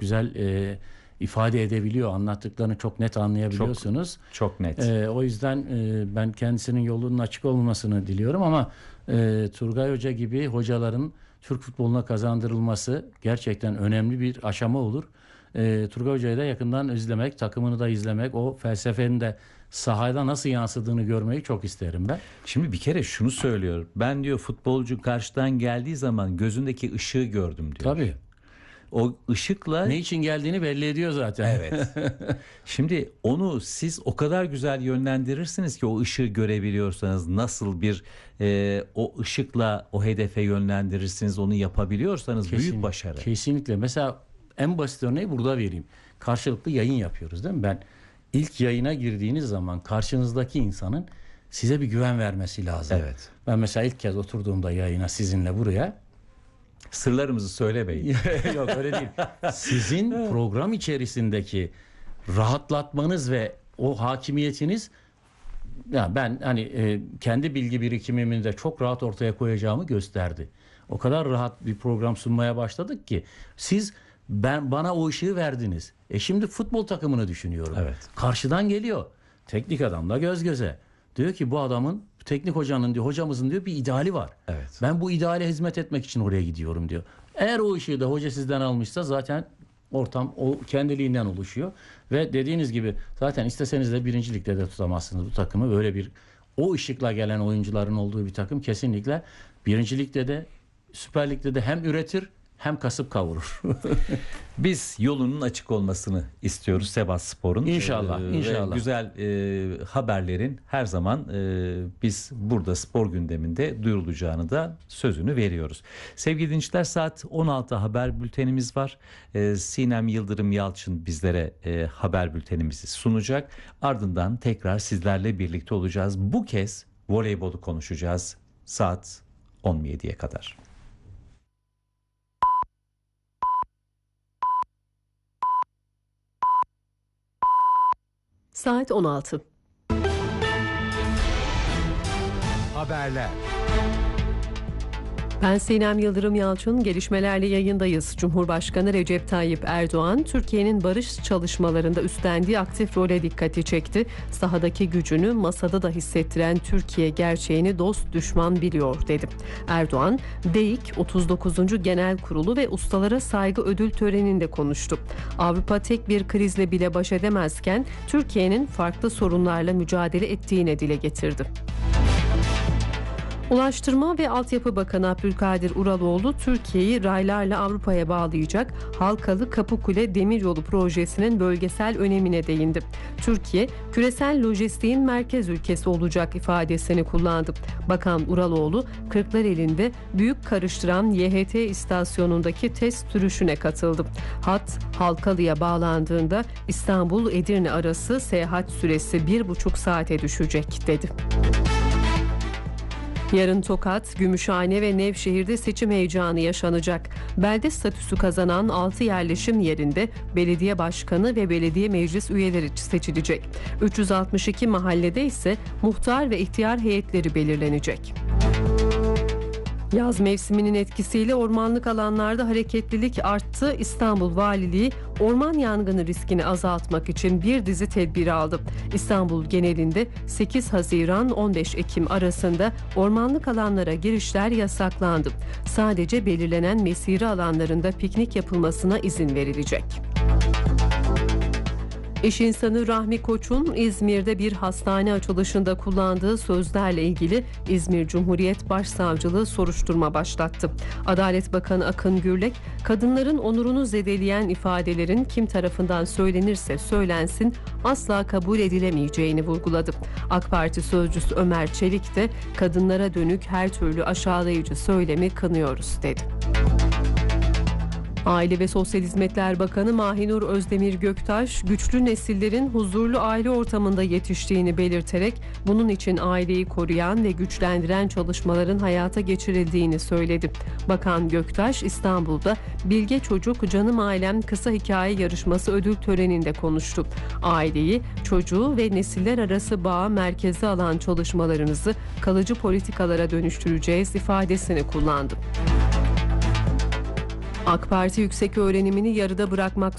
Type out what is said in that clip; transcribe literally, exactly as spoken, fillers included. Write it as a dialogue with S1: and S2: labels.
S1: güzel e, ifade edebiliyor. Anlattıklarını çok net anlayabiliyorsunuz.
S2: Çok, çok net.
S1: E, o yüzden e, ben kendisinin yolunun açık olmasını diliyorum ama e, Turgay Hoca gibi hocaların Türk futboluna kazandırılması gerçekten önemli bir aşama olur. E, Turgay Hoca'yı da yakından izlemek, takımını da izlemek, o felsefenin de sahada nasıl yansıdığını görmeyi çok isterim ben.
S2: Şimdi bir kere şunu söylüyor. Ben diyor futbolcu karşıdan geldiği zaman gözündeki ışığı gördüm diyor.
S1: Tabii.
S2: O ışıkla
S1: Ne için geldiğini belli ediyor zaten.
S2: Evet. Şimdi onu siz o kadar güzel yönlendirirsiniz ki o ışığı görebiliyorsanız nasıl bir e, o ışıkla o hedefe yönlendirirsiniz, onu yapabiliyorsanız
S1: Kesinlikle,
S2: büyük başarı.
S1: Kesinlikle. Mesela en basit örneği burada vereyim. Karşılıklı yayın yapıyoruz değil mi? Ben ilk yayına girdiğiniz zaman karşınızdaki insanın size bir güven vermesi lazım.
S2: Evet.
S1: Ben mesela ilk kez oturduğumda yayına sizinle buraya
S2: Sırlarımızı söylemeyin.
S1: Yok öyle değil. Sizin program içerisindeki rahatlatmanız ve o hakimiyetiniz, ya ben hani e, kendi bilgi birikimimi de çok rahat ortaya koyacağımı gösterdi. O kadar rahat bir program sunmaya başladık ki siz ben bana o ışığı verdiniz. E şimdi futbol takımını düşünüyorum.
S2: Evet.
S1: Karşıdan geliyor. Teknik adamla göz göze. Diyor ki bu adamın, teknik hocanın diyor, hocamızın diyor bir ideali var.
S2: Evet.
S1: Ben bu ideale hizmet etmek için oraya gidiyorum diyor. Eğer o ışığı da hoca sizden almışsa zaten ortam o kendiliğinden oluşuyor. Ve dediğiniz gibi zaten isteseniz de birinci ligde de tutamazsınız bu takımı. Böyle bir o ışıkla gelen oyuncuların olduğu bir takım kesinlikle birinci ligde de Süper Lig'de de hem üretir hem kasıp kavurur.
S2: Biz yolunun açık olmasını istiyoruz Sivasspor'un.
S1: İnşallah,
S2: Ee,
S1: inşallah.
S2: Ve güzel e, haberlerin her zaman e, biz burada spor gündeminde duyurulacağını da sözünü veriyoruz. Sevgili dinleyiciler, saat on altı haber bültenimiz var. E, Sinem Yıldırım Yalçın bizlere e, haber bültenimizi sunacak. Ardından tekrar sizlerle birlikte olacağız. Bu kez voleybolu konuşacağız saat on yediye kadar.
S3: Saat on altı.
S4: Haberler.
S3: Ben Sinem Yıldırım Yalçın, gelişmelerle yayındayız. Cumhurbaşkanı Recep Tayyip Erdoğan, Türkiye'nin barış çalışmalarında üstlendiği aktif role dikkati çekti. Sahadaki gücünü masada da hissettiren Türkiye gerçeğini dost düşman biliyor dedi. Erdoğan, DEİK otuz dokuzuncu Genel Kurulu ve Ustalara Saygı Ödül Töreni'nde konuştu. Avrupa tek bir krizle bile baş edemezken Türkiye'nin farklı sorunlarla mücadele ettiğini dile getirdi. Ulaştırma ve Altyapı Bakanı Abdülkadir Uraloğlu, Türkiye'yi raylarla Avrupa'ya bağlayacak Halkalı Kapıkule Demiryolu projesinin bölgesel önemine değindi. Türkiye, küresel lojistiğin merkez ülkesi olacak ifadesini kullandı. Bakan Uraloğlu, Kırklareli'nde büyük karıştıran Y H T istasyonundaki test sürüşüne katıldı. Hat, Halkalı'ya bağlandığında İstanbul-Edirne arası seyahat süresi bir buçuk saate düşecek dedi. Yarın Tokat, Gümüşhane ve Nevşehir'de seçim heyecanı yaşanacak. Belde statüsü kazanan altı yerleşim yerinde belediye başkanı ve belediye meclis üyeleri seçilecek. üç yüz altmış iki mahallede ise muhtar ve ihtiyar heyetleri belirlenecek. Yaz mevsiminin etkisiyle ormanlık alanlarda hareketlilik arttı. İstanbul Valiliği orman yangını riskini azaltmak için bir dizi tedbir aldı. İstanbul genelinde sekiz Haziran on beş Ekim arasında ormanlık alanlara girişler yasaklandı. Sadece belirlenen mesire alanlarında piknik yapılmasına izin verilecek. İş insanı Rahmi Koç'un İzmir'de bir hastane açılışında kullandığı sözlerle ilgili İzmir Cumhuriyet Başsavcılığı soruşturma başlattı. Adalet Bakanı Akın Gürlek, kadınların onurunu zedeleyen ifadelerin kim tarafından söylenirse söylensin asla kabul edilemeyeceğini vurguladı. AK Parti sözcüsü Ömer Çelik de kadınlara dönük her türlü aşağılayıcı söylemi kınıyoruz dedi. Aile ve Sosyal Hizmetler Bakanı Mahinur Özdemir Göktaş, güçlü nesillerin huzurlu aile ortamında yetiştiğini belirterek bunun için aileyi koruyan ve güçlendiren çalışmaların hayata geçirildiğini söyledi. Bakan Göktaş, İstanbul'da Bilge Çocuk Canım Ailem Kısa Hikaye Yarışması ödül töreninde konuştu. Aileyi, çocuğu ve nesiller arası bağı merkeze alan çalışmalarımızı kalıcı politikalara dönüştüreceğiz ifadesini kullandı. AK Parti yüksek öğrenimini yarıda bırakmak